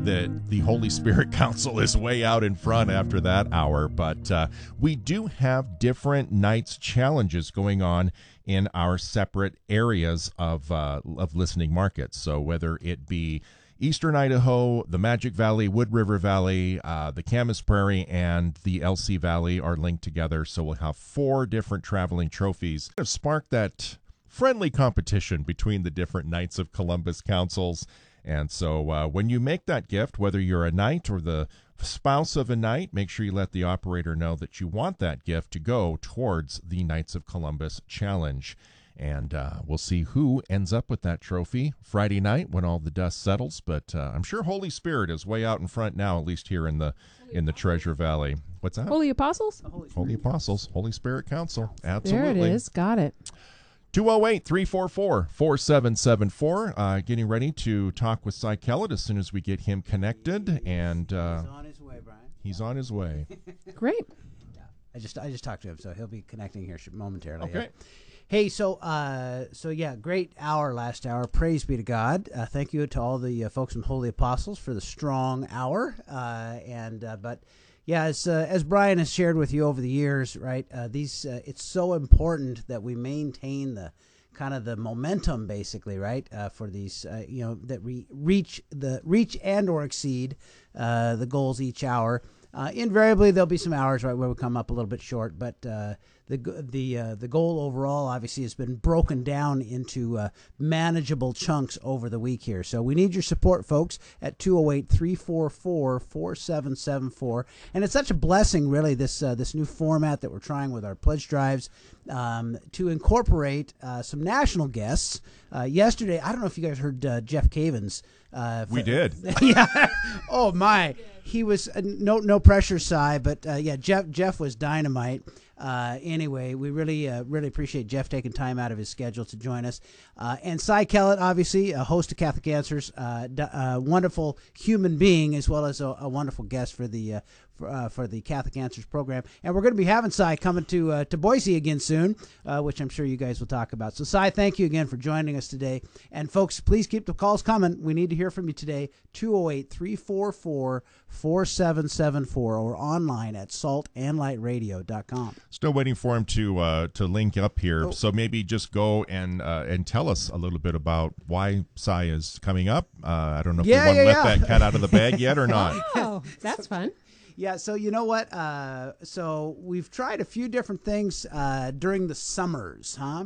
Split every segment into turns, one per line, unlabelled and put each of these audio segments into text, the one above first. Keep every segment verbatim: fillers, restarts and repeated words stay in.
that the Holy Spirit Council is way out in front after that hour. But uh, we do have different nights challenges going on in our separate areas of uh, of listening markets. So whether it be Eastern Idaho, the Magic Valley, Wood River Valley, uh, the Camas Prairie, and the L C Valley are linked together. So we'll have four different traveling trophies. Kind of spark that friendly competition between the different Knights of Columbus councils. And so uh, when you make that gift, whether you're a knight or the spouse of a knight, make sure you let the operator know that you want that gift to go towards the Knights of Columbus Challenge. And uh, we'll see who ends up with that trophy Friday night when all the dust settles. But uh, I'm sure Holy Spirit is way out in front now, at least here in the in the Treasure Valley. What's that?
Holy Apostles?
Holy, Holy Apostles, Holy Spirit Council. Absolutely.
There it is. Got it.
two oh eight, three four four, four seven seven four. Uh, getting ready to talk with Cy Kellett as soon as we get him connected. And uh,
he's on his way, Brian.
He's on his way.
Great.
Yeah, I just I just talked to him, so he'll be connecting here momentarily.
Okay.
Yeah. Hey, so uh, so yeah, great hour last hour. Praise be to God. Uh, thank you to all the uh, folks from Holy Apostles for the strong hour. Uh, and uh, but yeah, as uh, as Brian has shared with you over the years, right? Uh, these uh, it's so important that we maintain the kind of the momentum, basically, right? Uh, for these, uh, you know, that we reach the reach and or exceed uh, the goals each hour. Uh, invariably, there'll be some hours right where we come up a little bit short, but uh, the the uh, the goal overall obviously has been broken down into uh, manageable chunks over the week here. So we need your support, folks, at two oh eight, three four four, four seven seven four. And it's such a blessing, really, this uh, this new format that we're trying with our pledge drives um, to incorporate uh, some national guests. Uh, yesterday, I don't know if you guys heard uh, Jeff Cavins. Uh,
we did.
Yeah. Oh my. He was uh, no no pressure, Cy, but uh, yeah, Jeff Jeff was dynamite. Uh, anyway, we really uh, really appreciate Jeff taking time out of his schedule to join us. Uh, and Cy Kellett, obviously, a host of Catholic Answers, uh, d- uh, wonderful human being as well as a, a wonderful guest for the uh, for, uh, for the Catholic Answers program. And we're going to be having Cy coming to uh, to Boise again soon, uh, which I'm sure you guys will talk about. So, Cy, thank you again for joining us today. And folks, please keep the calls coming. We need to hear from you today. two oh eight, three four four, four seven seven four or online at salt and light radio dot com.
Still waiting for him to uh, to link up here.
Oh.
So maybe just go and uh, and tell us a little bit about why Cy is coming up. Uh, I don't know if
Yeah,
we want to
yeah,
let
yeah.
that cat out of the bag yet or not.
Oh, that's fun.
Yeah, so you know what? Uh, so we've tried a few different things uh, during the summers, huh?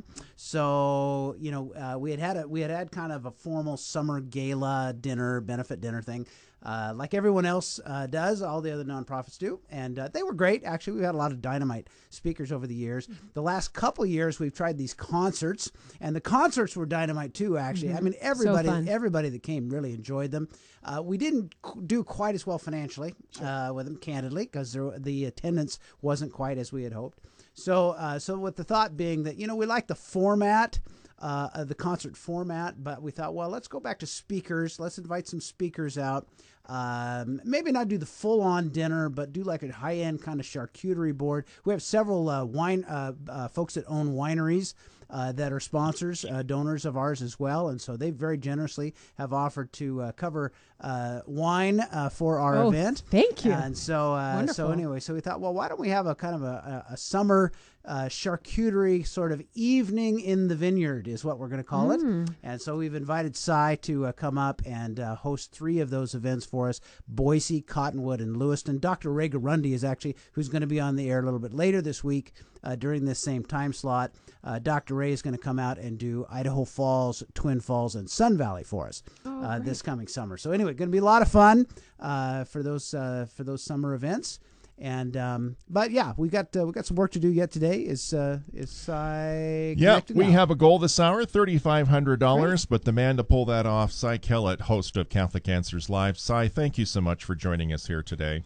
So you know, uh, we had had a we had had kind of a formal summer gala dinner, benefit dinner thing, uh, like everyone else uh, does. All the other nonprofits do, and uh, they were great. Actually, we've had a lot of dynamite speakers over the years. The last couple years, we've tried these concerts, and the concerts were dynamite too. Actually,
Mm-hmm.
I mean, everybody
fun.
everybody that came really enjoyed them. Uh, we didn't c- do quite as well financially uh, with them, candidly, because the attendance wasn't quite as we had hoped. So, uh, so with the thought being that, you know, we like the format, uh, of the concert format, but we thought, well, let's go back to speakers. Let's invite some speakers out. Um, maybe not do the full-on dinner, but do like a high-end kind of charcuterie board. We have several uh, wine uh, uh, folks that own wineries uh, that are sponsors, uh, donors of ours as well, and so they very generously have offered to uh, cover uh, wine uh, for our
Oh,
event.
thank you.
And so, uh, so
Wonderful.
anyway, so we thought, well, why don't we have a kind of a, a, a summer uh, charcuterie sort of evening in the vineyard is what we're going to call
Mm.
it. And so we've invited Cy to uh, come up and uh, host three of those events for us: Boise, Cottonwood, and Lewiston. Doctor Ray Garundi is actually who's going to be on the air a little bit later this week uh, during this same time slot. Uh, Doctor Ray is going to come out and do Idaho Falls, Twin Falls, and Sun Valley for us
Oh,
uh,
great.
this coming summer. So anyway, going to be a lot of fun uh, for those uh, for those summer events. And um, but yeah, we got uh, we got some work to do yet today. Is uh, is Cy
Yeah,
connected
we
now?
have a goal this hour, thirty-five hundred dollars, but the man to pull that off, Cy Kellett, host of Catholic Answers Live. Cy, thank you so much for joining us here today.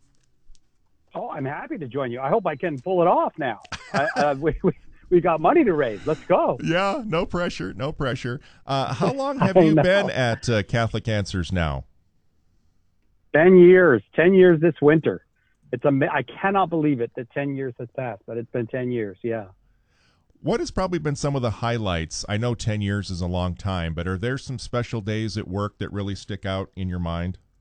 Oh, I'm happy to join you. I hope I can pull it off now. I, uh, we, we we got money to raise. Let's go.
Yeah, no pressure, no pressure. Uh, how long have
I
you
know.
been at uh, Catholic Answers now?
Ten years. Ten years this winter. It's am- I cannot believe it that ten years has passed, but it's been ten years. Yeah.
What has probably been some of the highlights? I know ten years is a long time, but are there some special days at work that really stick out in your mind?